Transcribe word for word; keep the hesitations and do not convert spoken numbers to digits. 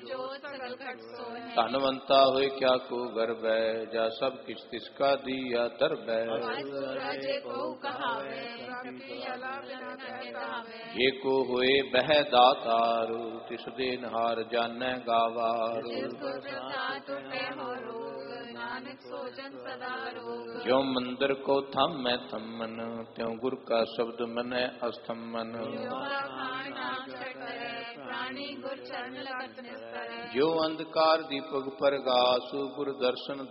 ਧਨਵੰਤਾ ਹੋਏ ਕਿਆ ਕੋ ਗਰਬੈ, ਜਾ ਸਭ ਕਿਛ ਤਿਸਕਾ ਦੀਆ ਦਰਬੈ। ਜੇ ਕੋ ਹੋਏ ਬਹਿ ਦਾਤਾਰ, ਤਿਸ ਦੇ ਨਿਹਾਰ ਜਾਣੈ ਗਾਵਾਰ। ਜੋ ਮੰਦਰ ਕੋ ਥਾਮੈ ਥੰਮਨ, ਤਿਉ ਗੁਰ ਕਾ ਸ਼ਬਦ ਮਨੈ ਅਸਥੰਮਨ। ਜੋ ਅੰਧਕਾਰ ਦੀਪਕ ਪ੍ਰਗਾਸ, ਗੁਰ ਦਰਸ਼ਨ